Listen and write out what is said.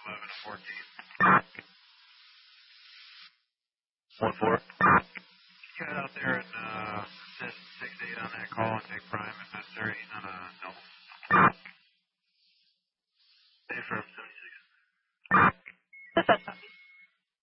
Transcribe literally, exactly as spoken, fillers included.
eleven to fourteen. One four. Get out there and uh, send six eight on that call and take prime if necessary on a double. Affirm seventy-six. That's